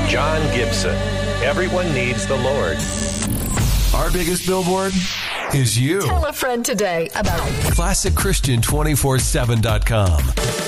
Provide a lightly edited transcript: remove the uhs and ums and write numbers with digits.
John Gibson. Everyone needs the Lord. Our biggest billboard is you. Tell a friend today about ClassicChristian247.com.